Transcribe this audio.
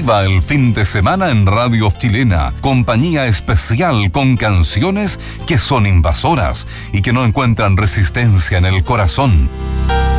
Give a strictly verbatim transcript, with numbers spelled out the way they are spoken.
Viva el fin de semana en Radio Chilena, compañía especial con canciones que son invasoras y que no encuentran resistencia en el corazón.